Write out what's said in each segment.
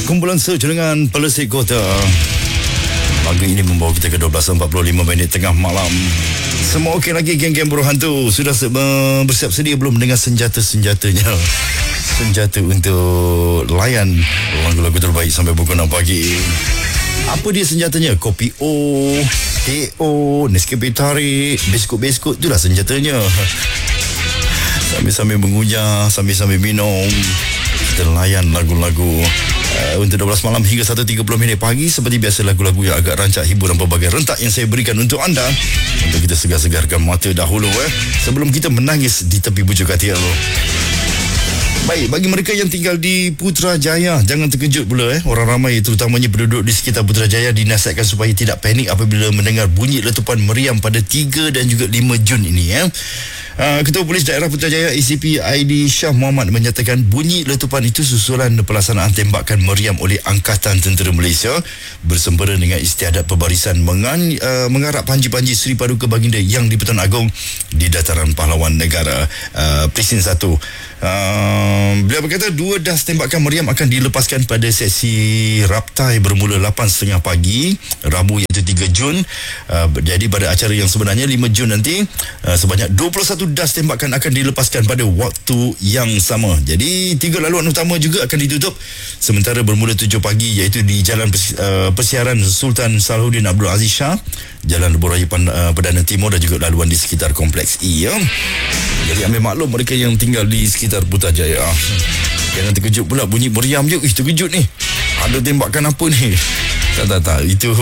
Kumpulan Search dengan Pelesik Kota. Lagu ini membawa kita ke 12.45 minit tengah malam. Semua okey lagi geng-geng buruh hantu? Sudah bersiap sedia belum dengan senjata-senjatanya? Senjata untuk layan lagu-lagu terbaik sampai pukul 6 pagi. Apa dia senjatanya? Kopi O, teh O, Nescafe tarik, biskut-biskut, itulah senjatanya. Sambil-sambil mengunyah, sambil-sambil minum, kita layan lagu-lagu untuk 12 malam hingga 1.30 minit pagi. Seperti biasa, lagu-lagu yang agak rancak, hibur dan pelbagai rentak yang saya berikan untuk anda, untuk kita segar-segarkan mata dahulu sebelum kita menangis di tepi bujur katil. Baik, bagi mereka yang tinggal di Putrajaya, jangan terkejut pula orang ramai, terutamanya penduduk di sekitar Putrajaya, dinasihatkan supaya tidak panik apabila mendengar bunyi letupan meriam pada 3 dan juga 5 Jun ini. Ketua Polis Daerah Putrajaya ACP Aidi Shah Muhammad menyatakan bunyi letupan itu susulan pelaksanaan tembakan meriam oleh Angkatan Tentera Malaysia bersempena dengan istiadat pembarisan mengarap panji-panji Seri Paduka Baginda Yang di-Pertuan Agong di Dataran Pahlawan Negara Presin 1. Beliau berkata 2 das tembakan meriam akan dilepaskan pada sesi raptai bermula 8.30 pagi Rabu iaitu 3 Jun. Jadi pada acara yang sebenarnya 5 Jun nanti, sebanyak 21 das tembakan akan dilepaskan pada waktu yang sama. Jadi 3 laluan utama juga akan ditutup sementara bermula 7 pagi iaitu di Jalan Persiaran Sultan Salahuddin Abdul Aziz Shah, Jalan Lebuh Raya Perdana Timur dan juga laluan di sekitar Kompleks E. Jadi ambil maklum mereka yang tinggal di sekitar Putrajaya. Jangan terkejut pula bunyi meriam je. Terkejut ni, ada tembakan apa ni? Tak. Itu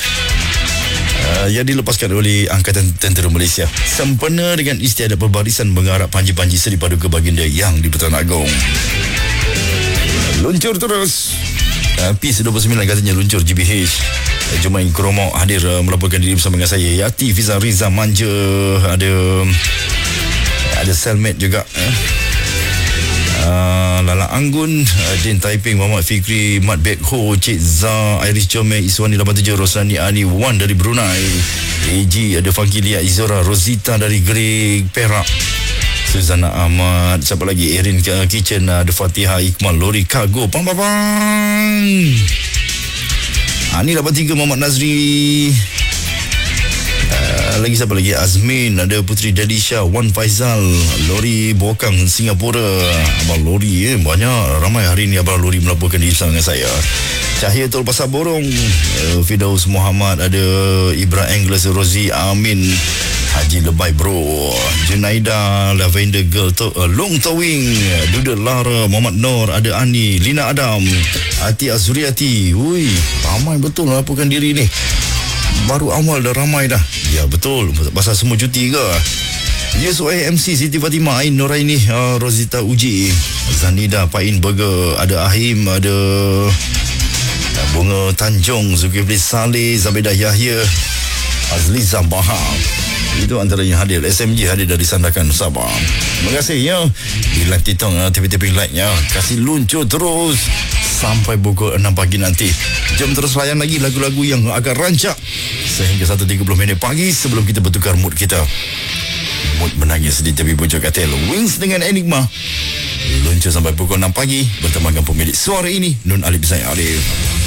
yang dilepaskan oleh Angkatan Tentera Malaysia sempena dengan istiadat pembarisan mengarap panji-panji Seri Paduka Baginda Yang di-Pertuan Agong. Luncur terus. PIS 29 katanya luncur GBH. Jumain Kromok hadir melaporkan diri bersama dengan saya, Yati Fiza Riza Manja, ada Selmet juga, Lala Anggun, Din Taiping, Muhammad Fikri, Mat Bek Ho, Cik Zah, Iris Jome, Iswani 87, Rosani Ani Wan dari Brunei, AG, ada Funky Lia Izora, Rosita dari Greg Perak, Suzana Ahmad, siapa lagi, Erin Kitchen, ada Fatihah Iqmal, Lori Cargo, Pang. Ani 83, Muhammad Nazri, lagi siapa lagi, Azmin, ada Putri Dadisha, Wan Faizal, Lori Bokang Singapura, Abang Lori banyak, ramai hari ni Abang Lori melaporkan diri bersama dengan saya. Cahaya Tol Pasar Borong, Firdaus Muhammad, ada Ibra Angles, Rozi Amin, Haji Lebay Bro, Junaida, Lavender Girl, Long Towing, Duda Lara, Muhammad Nur, ada Ani, Lina Adam, Ati Azuriati. Ramai betul melaporkan diri ni. Baru awal dah ramai dah. Ya betul, pasal semua cuti ke? Yes, MC Siti Fatimah, Ain Nuraini, Rosita Uji, Zanida Pain Burger, ada Ahim, ada Bunga Tanjung, Zulkifli Saleh, Zabedah Yahya, Azliza Bahar. Itu antara yang hadir. SMG hadir dari Sandakan, Sabah. Terima kasih ya. Di live titong, tepi-tepi like-nya. Kasih luncur terus sampai pukul 6 pagi nanti. Jom terus layan lagi lagu-lagu yang agak rancak sehingga 1.30 minit pagi sebelum kita bertukar mood kita. Mood menangis di tepi bujur katil. Wings dengan Enigma. Luncur sampai pukul 6 pagi bertemankan pemilik suara ini, Nun Alif Zain Arif.